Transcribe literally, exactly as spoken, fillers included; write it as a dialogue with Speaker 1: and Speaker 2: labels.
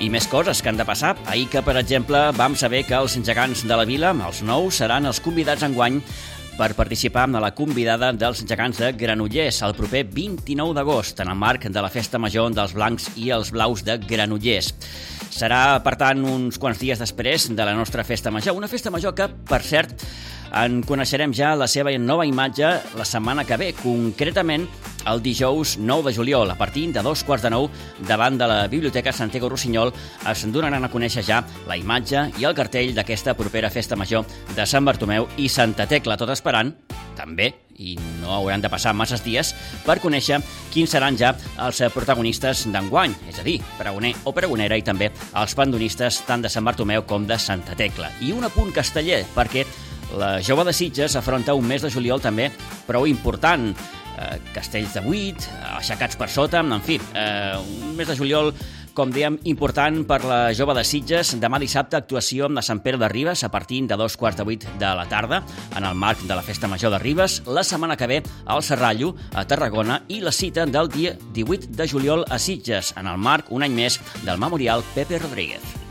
Speaker 1: I més coses que han de passar. Ahir que, per exemple, vam saber que els gegants de la vila, els nous, seran els convidats enguany per participar en la convidada dels gegants de Granollers el proper vint-i-nou d'agost, en el marc de la Festa Major dels Blancs i els Blaus de Granollers. Serà, per tant, uns quants dies després de la nostra Festa Major. Una Festa Major que, per cert, en coneixerem ja la seva nova imatge la setmana que ve, concretament el dijous nou de juliol, a partir de dos quarts de nou, davant de la Biblioteca Santiago Rossinyol, es donaran a conèixer ja la imatge i el cartell d'aquesta propera Festa Major de Sant Bartomeu i Santa Tecla, tot esperant, també, i no hauran de passar masses dies, per conèixer quins seran ja els protagonistes d'enguany, és a dir, pregoner o pregonera i també els pandonistes tant de Sant Bartomeu com de Santa Tecla. I un apunt casteller, perquè la Jove de Sitges afronta un mes de juliol també prou important. Eh, castells de buit, aixecats per sota, en fi, eh, un mes de juliol, com dèiem, important per la Jove de Sitges. Demà dissabte, actuació de Sant Pere de Ribes a partir de dos quarts de vuit de la tarda, en el marc de la Festa Major de Ribes. La setmana que ve, al Serrallo, a Tarragona, i la cita del dia divuit de juliol a Sitges, en el marc, un any més, del Memorial Pepe Rodríguez.